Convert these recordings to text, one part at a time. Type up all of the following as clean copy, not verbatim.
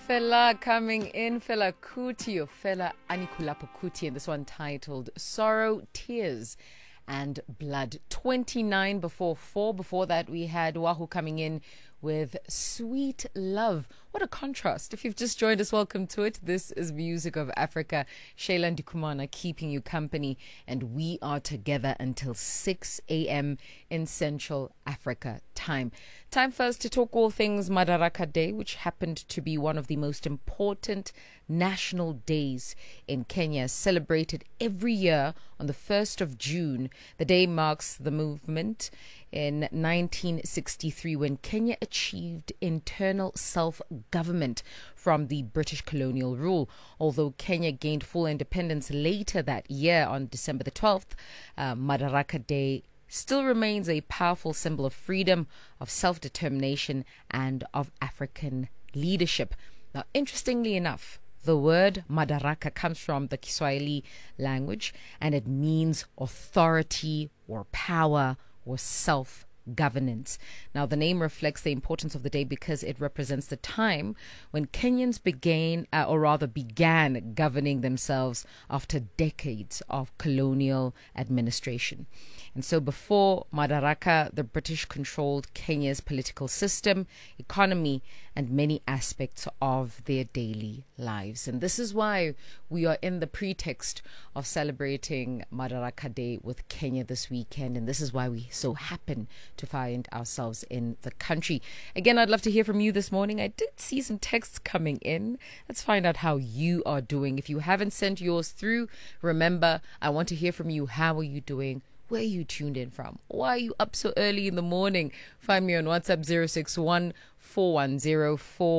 Fela coming in, Fela Kuti or Fela Anikulapo Kuti, and this one titled Sorrow, Tears and Blood. 29 before 4. Before that, we had Wahoo coming in with Sweet Love. What a contrast. If you've just joined us, welcome to it. This is Music of Africa. Shayla Ndikumana keeping you company, and we are together until 6 a.m. in Central Africa time. Time first to talk all things Madaraka Day, which happened to be one of the most important national days in Kenya, celebrated every year on the 1st of June. The day marks the movement in 1963 when Kenya achieved internal self-government from the British colonial rule. Although Kenya gained full independence later that year on December the 12th, Madaraka Day still remains a powerful symbol of freedom, of self-determination, and of African leadership. Now, interestingly enough, the word Madaraka comes from the Kiswahili language, and it means authority or power or self-governance. Now, the name reflects the importance of the day because it represents the time when Kenyans began governing themselves after decades of colonial administration. And so before Madaraka, the British controlled Kenya's political system, economy, and many aspects of their daily lives. And this is why we are in the pretext of celebrating Madaraka Day with Kenya this weekend. And this is why we so happen to find ourselves in the country. Again, I'd love to hear from you this morning. I did see some texts coming in. Let's find out how you are doing. If you haven't sent yours through, remember, I want to hear from you. How are you doing? Where are you tuned in from? Why are you up so early in the morning? Find me on WhatsApp 061 410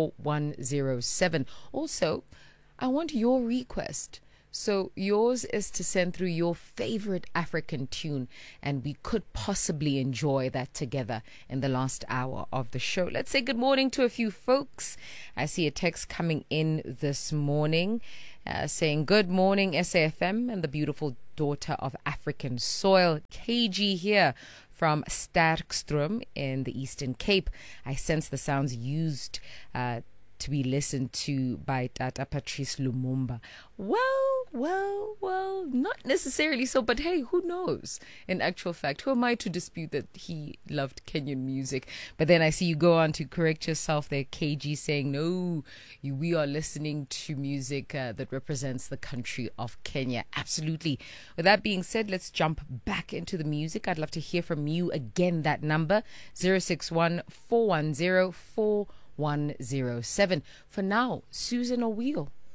4107. Also, I want your request. So yours is to send through your favorite African tune, and we could possibly enjoy that together in the last hour of the show. Let's say good morning to a few folks. I see a text coming in this morning saying, good morning, SAFM and the beautiful daughter of African soil. KG here from Sterkstrom in the Eastern Cape. I sense the sounds used to be listened to by Tata Patrice Lumumba. Well, not necessarily so, but hey, who knows? In actual fact, who am I to dispute that he loved Kenyan music? But then I see you go on to correct yourself there, KG, saying, no, we are listening to music that represents the country of Kenya. Absolutely. With that being said, let's jump back into the music. I'd love to hear from you again. That number, 061 410 4107. For now, Susan O'Wheel